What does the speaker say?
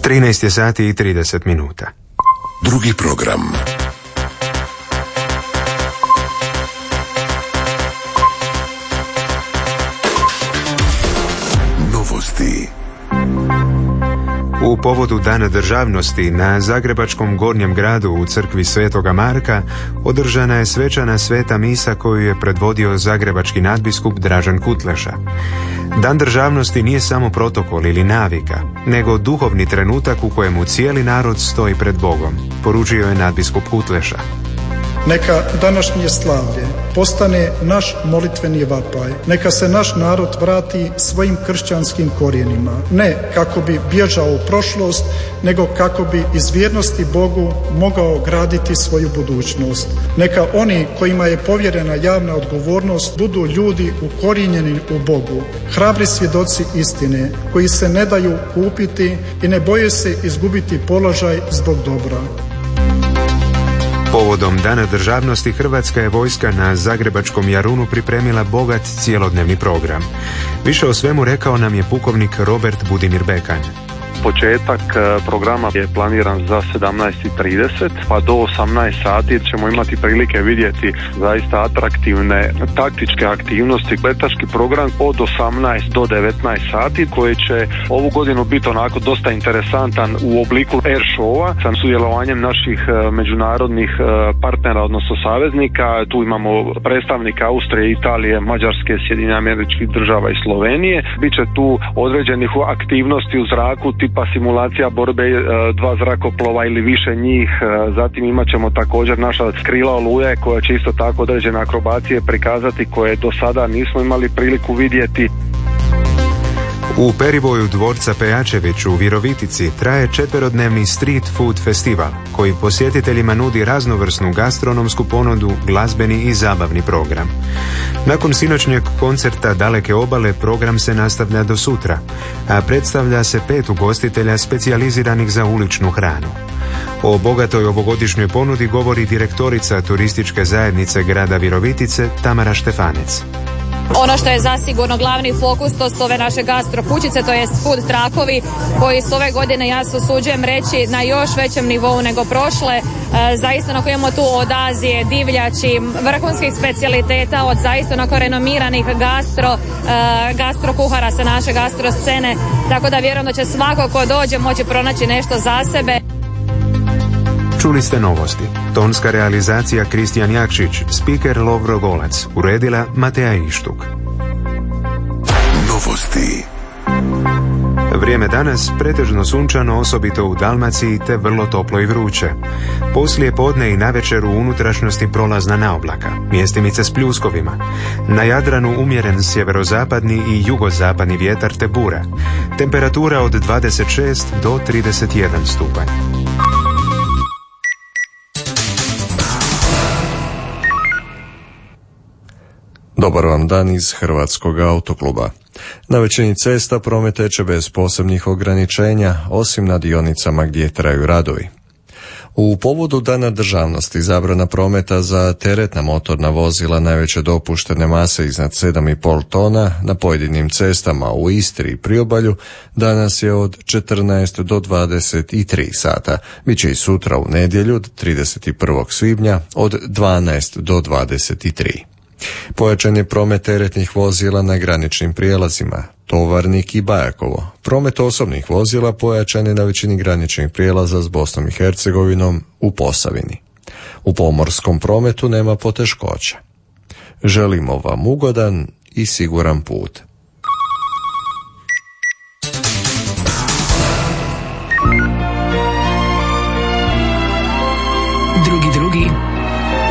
13 je sati i 30 minuta. Drugi program. Novosti. U povodu Dana državnosti na Zagrebačkom Gornjem gradu u crkvi Svetoga Marka održana je svečana sveta misa koju je predvodio zagrebački nadbiskup Dražen Kutleša. Dan državnosti nije samo protokol ili navika, nego duhovni trenutak u kojemu cijeli narod stoji pred Bogom, poručio je nadbiskup Kutleša. Neka današnje slavlje postane naš molitveni vapaj. Neka se naš narod vrati svojim kršćanskim korijenima. Ne kako bi bježao u prošlost, nego kako bi iz vjernosti Bogu mogao graditi svoju budućnost. Neka oni kojima je povjerena javna odgovornost budu ljudi ukorijenjeni u Bogu, hrabri svjedoci istine, koji se ne daju kupiti i ne boje se izgubiti položaj zbog dobra. Povodom Dana državnosti Hrvatska je vojska na Zagrebačkom Jarunu pripremila bogat cijelodnevni program. Više o svemu rekao nam je pukovnik Robert Budimir Bekanj. Početak programa je planiran za 17:30 pa do 18 sati ćemo imati prilike vidjeti zaista atraktivne taktičke aktivnosti, letački program od 18 do 19 sati koji će ovu godinu biti onako dosta interesantan u obliku air showa sa sudjelovanjem naših međunarodnih partnera, odnosno saveznika. Tu imamo predstavnika Austrije, Italije, Mađarske, Sjedinjenih Američkih Država i Slovenije. Biće tu određenih aktivnosti u zraku tipa simulacija borbe dva zrakoplova ili više njih. Zatim imat ćemo također naša krila Oluje koja će isto tako određene akrobacije prikazati koje do sada nismo imali priliku vidjeti. U perivoju dvorca Pejačević u Virovitici traje 4-dnevni street food festival koji posjetiteljima nudi raznovrsnu gastronomsku ponudu, glazbeni i zabavni program. Nakon sinoćnjeg koncerta Daleke obale program se nastavlja do sutra, a predstavlja se 5 ugostitelja specijaliziranih za uličnu hranu. O bogatoj ovogodišnjoj ponudi govori direktorica turističke zajednice grada Virovitice Tamara Štefanec. Ono što je zasigurno glavni fokus, to su ove naše gastro kućice, to jest food trakovi koji su ove godine, ja se usuđujem reći, na još većem nivou nego prošle. Zaista onako imamo tu od Azije, divljači, vrhunskih specijaliteta od zaista onako renomiranih gastro kuhara sa naše gastro scene, tako da vjerujem da će svako ko dođe moći pronaći nešto za sebe. Čuli ste novosti. Tonska realizacija Kristijan Jakšić, spiker Lovro Golac, uredila Mateja Ištuk. Novosti. Vrijeme danas pretežno sunčano, osobito u Dalmaciji, te vrlo toplo i vruće. Poslije podne i navečer u unutrašnjosti prolazna naoblaka, mjestimice s pljuskovima. Na Jadranu umjeren sjeverozapadni i jugozapadni vjetar te bura. Temperatura od 26 do 31 stupanj. Dobar vam dan iz Hrvatskog autokluba. Na većini cesta promet teče bez posebnih ograničenja, osim na dionicama gdje traju radovi. U povodu Dana državnosti zabrana prometa za teretna motorna vozila najveće dopuštene mase iznad 7,5 tona na pojedinim cestama u Istri i Priobalju danas je od 14 do 23 sata. Biće i sutra u nedjelju 31. svibnja od 12 do 23. Pojačan je promet teretnih vozila na graničnim prijelazima, Tovarnik i Bajakovo. Promet osobnih vozila pojačan je na većini graničnih prijelaza s Bosnom i Hercegovinom u Posavini. U pomorskom prometu nema poteškoća. Želimo vam ugodan i siguran put.